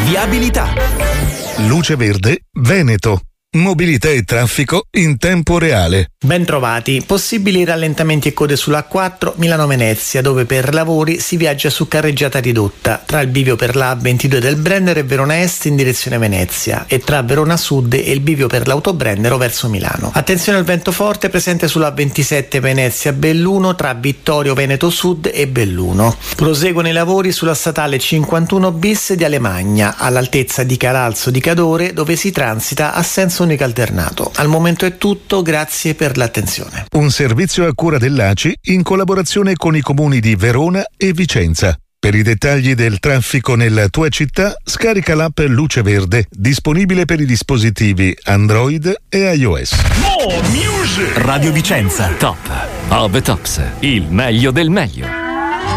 Viabilità. Luce Verde Veneto. Mobilità e traffico in tempo reale. Ben trovati. Possibili rallentamenti e code sulla A4 Milano-Venezia, dove per lavori si viaggia su carreggiata ridotta tra il bivio per la A22 del Brennero e Verona Est in direzione Venezia e tra Verona Sud e il bivio per l'autobrennero verso Milano. Attenzione al vento forte presente sulla A27 Venezia-Belluno tra Vittorio Veneto Sud e Belluno. Proseguono i lavori sulla statale 51 bis di Alemagna all'altezza di Calalzo di Cadore, dove si transita a senso unico alternato. Al momento è tutto, grazie per l'attenzione. Un servizio a cura dell'ACI in collaborazione con i comuni di Verona e Vicenza. Per i dettagli del traffico nella tua città, scarica l'app Luce Verde, disponibile per i dispositivi Android e iOS. Radio Vicenza. Top of the Tops. Il meglio del meglio.